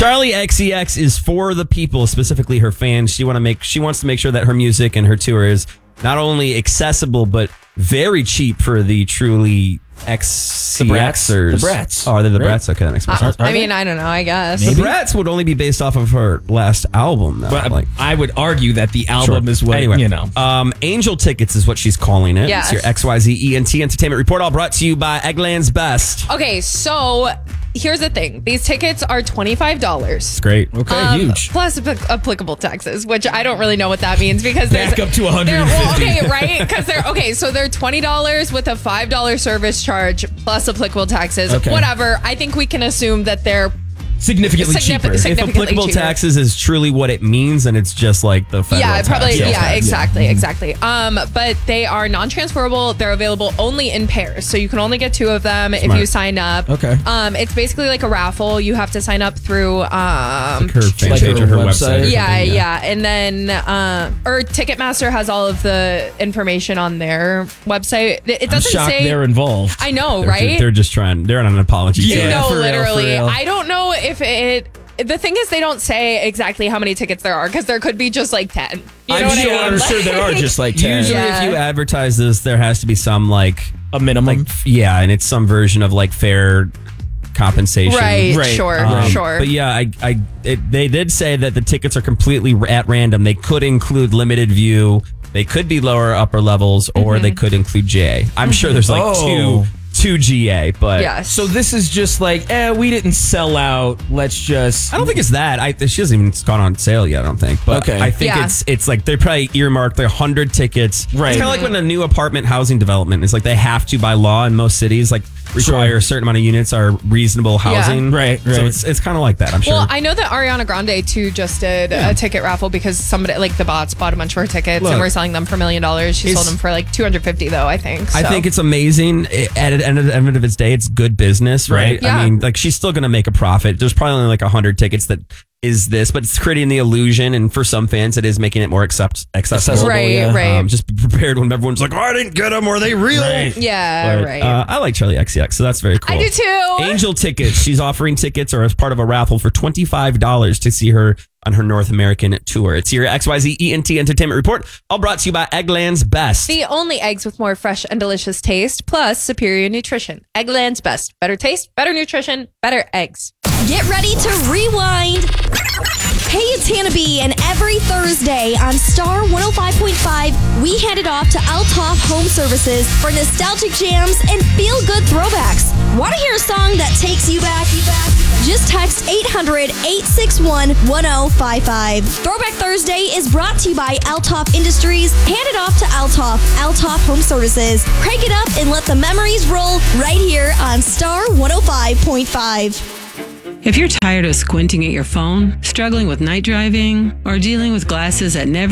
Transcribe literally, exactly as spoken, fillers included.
Charli X C X is for the people, specifically her fans. She want to make she wants to make sure that her music and her tour is not only accessible but very cheap for the truly X C Xers. The brats. Oh, are they the right? brats? Okay, that makes more sense. I, I mean, I don't know, I guess. Maybe? The brats would only be based off of her last album, though. But like, I would argue that the album sure. is what, anyway, you know. Um, Angel Tickets is what she's calling it. Yes. It's your X Y Z E N T Entertainment Report, all brought to you by Eggland's Best. Okay, so here's the thing. These tickets are twenty-five dollars. It's great. Okay, Um, huge. Plus ap- applicable taxes, which I don't really know what that means because there's Back up to one hundred they're- fifty. well, okay, right? Because they're okay. So they're twenty dollars with a five dollar service charge plus applicable taxes. Okay. Whatever. I think we can assume that they're Significantly Signif- cheaper. sig- If significantly applicable cheaper. taxes is truly what it means, then it's just like the federal yeah, tax. probably sales yeah, tax. exactly, exactly. Um, but they are non-transferable. They're available only in pairs, so you can only get two of them if Smart. you sign up. Okay. Um, it's basically like a raffle. You have to sign up through um. Like her fan Like page her or her website. website. or Yeah, something, yeah, and then uh, or Ticketmaster has all of the information on their website. It it I'm doesn't shocked say. they're involved. I know, They're, right? they're just trying. They're on an apology. Yeah. tour. no, for real, literally. for real. I don't know if it. The thing is, they don't say exactly how many tickets there are because there could be just like ten. You know I'm what sure, I mean? I'm sure there are just like ten. Usually, Yeah. if you advertise this, there has to be some like, A minimum. like yeah, and it's some version of like fair compensation. Right, Right. sure, Um, sure. But yeah, I, I, it, they did say that the tickets are completely at random. They could include limited view. They could be lower upper levels, or Mm-hmm. they could include J. I'm sure there's like Oh. two, two G A, but yes. So this is just like, eh, we didn't sell out. Let's just. I don't think it's that. I she hasn't even gone on sale yet. I don't think. But Okay. I think Yeah. it's it's like they probably earmarked their hundred tickets. Right. It's kind of like when a new apartment housing development is like they have to by law in most cities like require Sure. a certain amount of units are reasonable housing. Right, So right. it's it's kind of like that. I'm sure. Well, I know that Ariana Grande too just did a ticket raffle because somebody like the bots bought a bunch of her tickets Look, and we're selling them for a million dollars. She it's- sold them for like two hundred fifty though, I think. I So. think it's amazing. It- At the end of, the end of its day, it's good business, right? Right. Yeah. I mean, like she's still going to make a profit. There's probably only like one hundred tickets that is this, but it's creating the illusion. And for some fans, it is making it more accept- accessible. Accessible, right, yeah. right. Um, just be prepared when everyone's like, oh, I didn't get them. Are they real? Right. yeah, But, right. Uh, I like Charli X C X, so that's very cool. I do too. Angel Tickets. She's offering tickets or as part of a raffle for twenty-five dollars to see her on her North American tour. It's your X Y Z E N T Entertainment Report, all brought to you by Eggland's Best. The only eggs with more fresh and delicious taste, plus superior nutrition. Eggland's Best. Better taste, better nutrition, better eggs. Get ready to rewind. Hey, it's Hannah B, and every Thursday on Star one oh five point five, we hand it off to Althoff Home Services for nostalgic jams and feel-good throwbacks. Want to hear a song that takes you back? You back? Just text eight hundred, eight six one, one oh five five. Throwback Thursday is brought to you by Althoff Industries. Hand it off to Althoff, Althoff Home Services. Crank it up and let the memories roll right here on Star one oh five point five. If you're tired of squinting at your phone, struggling with night driving, or dealing with glasses that never